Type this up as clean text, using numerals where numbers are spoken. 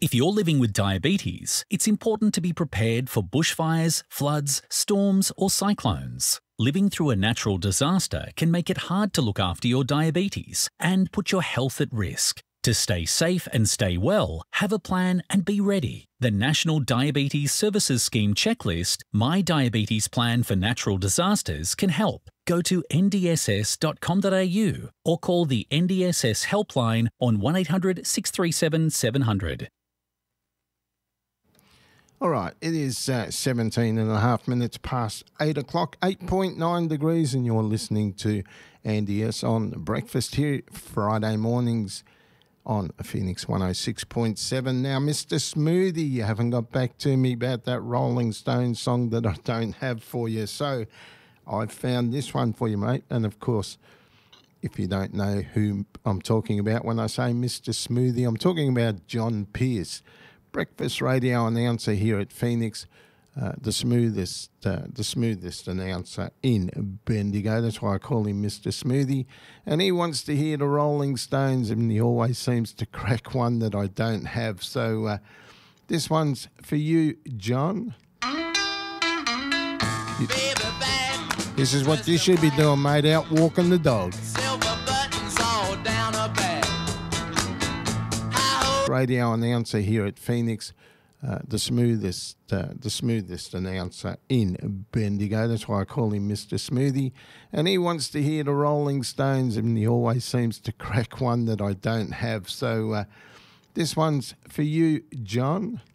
If you're living with diabetes, it's important to be prepared for bushfires, floods, storms, or cyclones. Living through a natural disaster can make it hard to look after your diabetes and put your health at risk. To stay safe and stay well, have a plan and be ready. The National Diabetes Services Scheme checklist, My Diabetes Plan for Natural Disasters, can help. Go to ndss.com.au or call the NDSS helpline on 1800 637 700. All right, it is 17 and a half minutes past 8 o'clock, 8.9 degrees, and you're listening to Andy S on Breakfast here Friday mornings on Phoenix 106.7. Now, Mr. Smoothie, you haven't got back to me about that Rolling Stones song that I don't have for you. So I've found this one for you, mate. And, of course, if you don't know who I'm talking about when I say Mr. Smoothie, I'm talking about John Pierce, breakfast radio announcer here at Phoenix, the smoothest announcer in Bendigo. That's why I call him Mr. Smoothie. And he wants to hear the Rolling Stones, and he always seems to crack one that I don't have. So this one's for you, John. This is what you should be doing, mate, out walking the dog. Radio announcer here at Phoenix, the smoothest announcer in Bendigo. That's why I call him Mr. Smoothie. And he wants to hear the Rolling Stones, and he always seems to crack one that I don't have. So this one's for you, John.